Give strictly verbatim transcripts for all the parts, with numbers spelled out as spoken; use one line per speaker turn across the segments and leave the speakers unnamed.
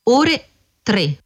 ore tre.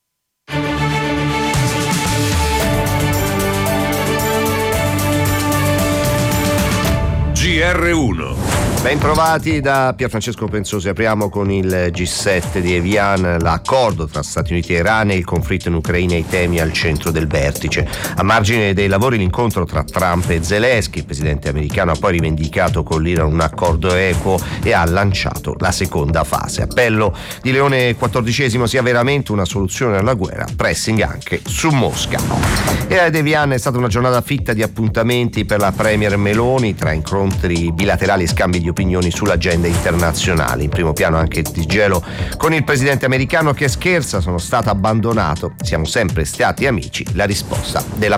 G R uno.
Ben trovati da Pierfrancesco Pensosi. Apriamo con il G sette di Evian, l'accordo tra Stati Uniti e Iran e il conflitto in Ucraina e i temi al centro del vertice. A margine dei lavori l'incontro tra Trump e Zelensky. Il presidente americano ha poi rivendicato con l'Iran un accordo equo e ha lanciato la seconda fase. Appello di Leone quattordicesimo sia veramente una soluzione alla guerra, pressing anche su Mosca. E ad Evian è stata una giornata fitta di appuntamenti per la premier Meloni, tra incontri bilaterali e scambi di opinioni sull'agenda internazionale. In primo piano anche il disgelo con il presidente americano che scherza: sono stato abbandonato, siamo sempre stati amici, la risposta della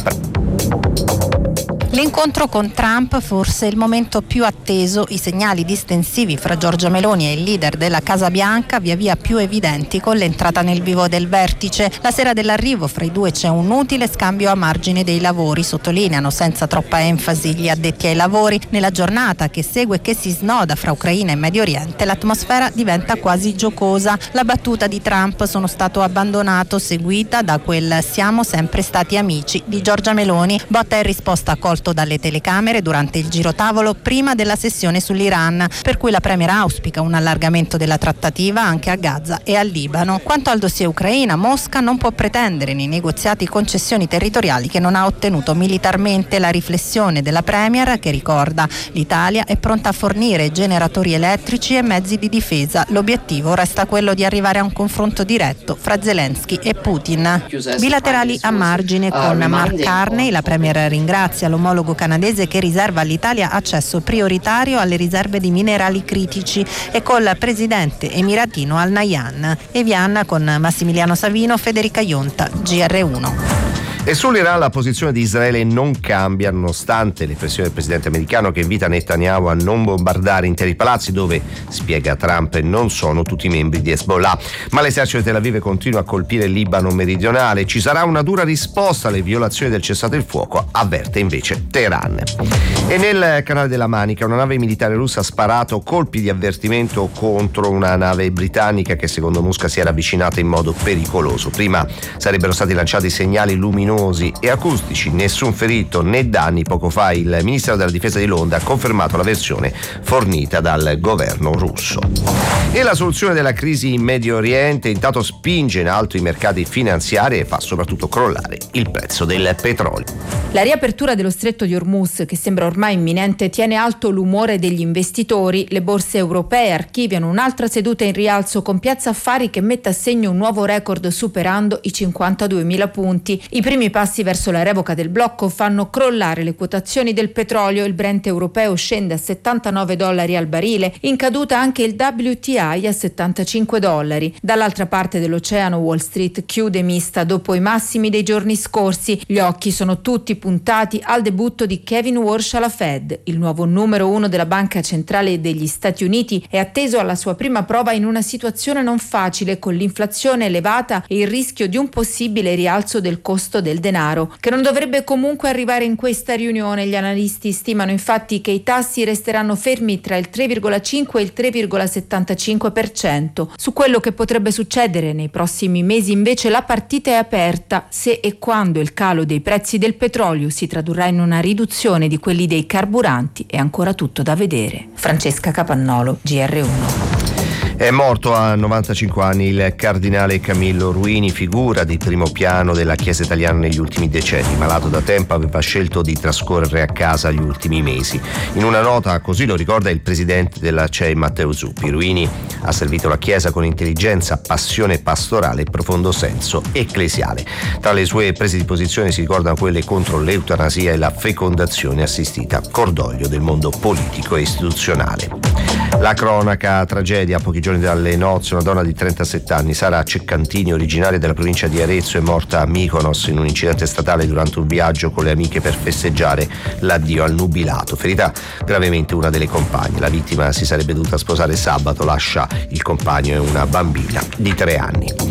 L'incontro con Trump forse il momento più atteso, i segnali distensivi fra Giorgia Meloni e il leader della Casa Bianca via via più evidenti con l'entrata nel vivo del vertice. La sera dell'arrivo fra i due c'è un utile scambio a margine dei lavori, sottolineano senza troppa enfasi gli addetti ai lavori. Nella giornata che segue e che si snoda fra Ucraina e Medio Oriente l'atmosfera diventa quasi giocosa. La battuta di Trump "sono stato abbandonato", seguita da quel "siamo sempre stati amici" di Giorgia Meloni, botta e risposta colto dalle telecamere durante il girotavolo prima della sessione sull'Iran, per cui la premier auspica un allargamento della trattativa anche a Gaza e al Libano. Quanto al dossier Ucraina, Mosca non può pretendere nei negoziati concessioni territoriali che non ha ottenuto militarmente. La riflessione della premier, che ricorda: l'Italia è pronta a fornire generatori elettrici e mezzi di difesa, l'obiettivo resta quello di arrivare a un confronto diretto fra Zelensky e Putin. Bilaterali a margine con Mark Carney, la premier ringrazia l'omologo canadese che riserva all'Italia accesso prioritario alle riserve di minerali critici, e col presidente emiratino Al Nahyan. Evian con Massimiliano Savino, Federica Ionta, G R uno.
E sull'Iran la posizione di Israele non cambia nonostante le pressioni del presidente americano che invita Netanyahu a non bombardare interi palazzi dove, spiega Trump, non sono tutti membri di Hezbollah. Ma l'esercito di Tel Aviv continua a colpire il Libano meridionale. Ci sarà una dura risposta alle violazioni del cessate il fuoco, avverte invece Teheran. E nel canale della Manica una nave militare russa ha sparato colpi di avvertimento contro una nave britannica che secondo Mosca si era avvicinata in modo pericoloso. Prima sarebbero stati lanciati segnali luminosi e acustici, nessun ferito né danni. Poco fa il ministro della difesa di Londra ha confermato la versione fornita dal governo russo. E la soluzione della crisi in Medio Oriente intanto spinge in alto i mercati finanziari e fa soprattutto crollare il prezzo del petrolio.
La riapertura dello stretto di Hormuz, che sembra ormai imminente, tiene alto l'umore degli investitori. Le borse europee archiviano un'altra seduta in rialzo con Piazza Affari che mette a segno un nuovo record superando i cinquantaduemila punti. I primi passi verso la revoca del blocco fanno crollare le quotazioni del petrolio. Il Brent europeo scende a settantanove dollari al barile, in caduta anche il W T I a settantacinque dollari. Dall'altra parte dell'oceano Wall Street chiude mista dopo i massimi dei giorni scorsi. Gli occhi sono tutti puntati al debutto di Kevin Warsh alla Fed. Il nuovo numero uno della Banca Centrale degli Stati Uniti è atteso alla sua prima prova in una situazione non facile, con l'inflazione elevata e il rischio di un possibile rialzo del costo del denaro, che non dovrebbe comunque arrivare in questa riunione. Gli analisti stimano infatti che i tassi resteranno fermi tra il tre virgola cinque e il tre virgola settantacinque per cento. Su quello che potrebbe succedere nei prossimi mesi invece la partita è aperta. Se e quando il calo dei prezzi del petrolio si tradurrà in una riduzione di quelli dei carburanti è ancora tutto da vedere. Francesca Capannolo, G R uno.
È morto a novantacinque anni il cardinale Camillo Ruini, figura di primo piano della Chiesa italiana negli ultimi decenni. Malato da tempo, aveva scelto di trascorrere a casa gli ultimi mesi. In una nota, così lo ricorda il presidente della C E I Matteo Zuppi, Ruini ha servito la Chiesa con intelligenza, passione pastorale e profondo senso ecclesiale. Tra le sue prese di posizione si ricordano quelle contro l'eutanasia e la fecondazione assistita, cordoglio del mondo politico e istituzionale. La cronaca tragedia, a pochi giorni dalle nozze, una donna di trentasette anni, Sara Ceccantini, originaria della provincia di Arezzo, è morta a Mykonos in un incidente stradale durante un viaggio con le amiche per festeggiare l'addio al nubilato. Ferita gravemente una delle compagne. La vittima si sarebbe dovuta sposare sabato, lascia il compagno e una bambina di tre anni.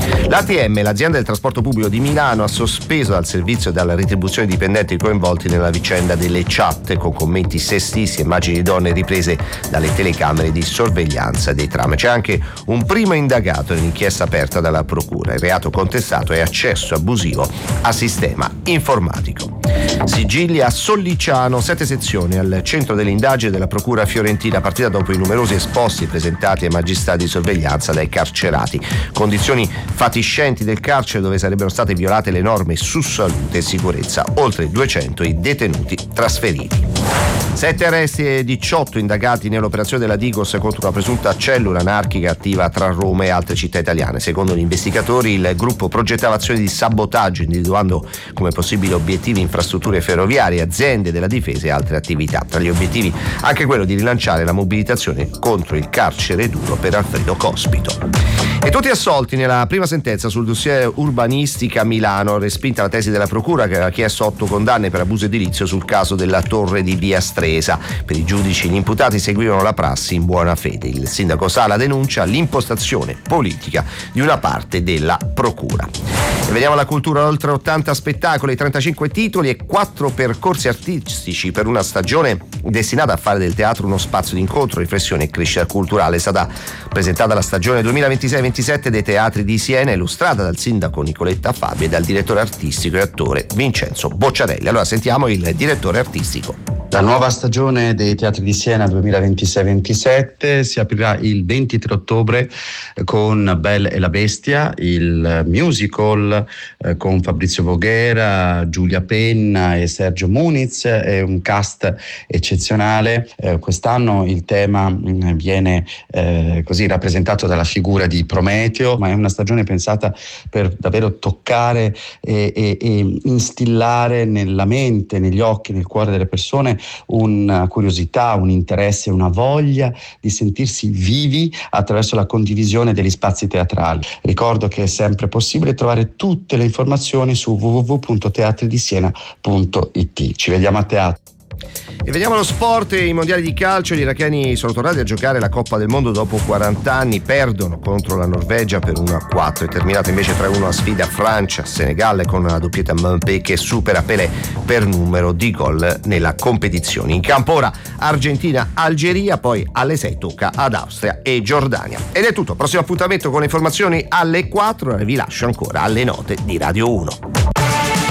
L'A T M, l'azienda del trasporto pubblico di Milano, ha sospeso dal servizio e dalla retribuzione i dipendenti coinvolti nella vicenda delle chat con commenti sessisti e immagini di donne riprese dalle telecamere di sorveglianza dei tram. C'è anche un primo indagato nell'inchiesta aperta dalla procura. Il reato contestato è accesso abusivo a sistema informatico. Sigilli a Solliciano, sette sezioni al centro delle indagini della procura fiorentina, partita dopo i numerosi esposti presentati ai magistrati di sorveglianza dai carcerati. Condizioni fatiscenti del carcere dove sarebbero state violate le norme su salute e sicurezza. Oltre duecento i detenuti trasferiti. Sette arresti e diciotto indagati nell'operazione della Digos contro una presunta cellula anarchica attiva tra Roma e altre città italiane. Secondo gli investigatori, il gruppo progettava azioni di sabotaggio, individuando come possibili obiettivi infrastrutture ferroviarie, aziende della difesa e altre attività. Tra gli obiettivi anche quello di rilanciare la mobilitazione contro il carcere duro per Alfredo Cospito. E tutti assolti nella prima sentenza sul dossier urbanistica a Milano, respinta la tesi della procura che aveva chiesto otto condanne per abuso edilizio sul caso della torre di via Stresa. Per i giudici gli imputati seguivano la prassi in buona fede. Il sindaco Sala denuncia l'impostazione politica di una parte della procura. E vediamo la cultura: oltre ottanta spettacoli, trentacinque titoli e quattro percorsi artistici per una stagione destinata a fare del teatro uno spazio di incontro, riflessione e crescita culturale. È stata presentata la stagione duemilaventisei ventisette dei teatri di Siena, illustrata dal sindaco Nicoletta Fabi e dal direttore artistico e attore Vincenzo Bocciarelli. Allora sentiamo il direttore artistico.
La nuova stagione dei Teatri di Siena duemilaventisei ventisette si aprirà il ventitré ottobre con Belle e la Bestia, il musical eh, con Fabrizio Voghera, Giulia Penna e Sergio Muniz. È un cast eccezionale. Eh, quest'anno il tema mh, viene eh, così rappresentato dalla figura di Prometeo, ma è una stagione pensata per davvero toccare e, e, e instillare nella mente, negli occhi, nel cuore delle persone una curiosità, un interesse, una voglia di sentirsi vivi attraverso la condivisione degli spazi teatrali. Ricordo che è sempre possibile trovare tutte le informazioni su w w w punto teatri di siena punto i t. Ci vediamo a teatro.
E vediamo lo sport. I mondiali di calcio. Gli iracheni sono tornati a giocare la Coppa del Mondo dopo quaranta anni, perdono contro la Norvegia per uno a quattro. È terminata invece tre a uno la sfida Francia-Senegal con una doppietta Mbappé che supera Pelé per numero di gol nella competizione. In campo ora Argentina-Algeria, poi alle sei tocca ad Austria e Giordania. Ed è tutto, prossimo appuntamento con le informazioni alle quattro. Vi lascio ancora alle note di Radio uno.